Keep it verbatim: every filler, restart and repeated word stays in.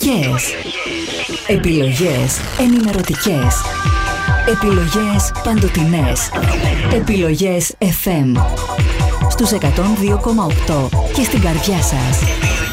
Επιλογές. Επιλογές ενημερωτικές. Επιλογές παντοτινές. Επιλογές εφ εμ. Στους εκατόν δύο κόμμα οκτώ και στην καρδιά σας.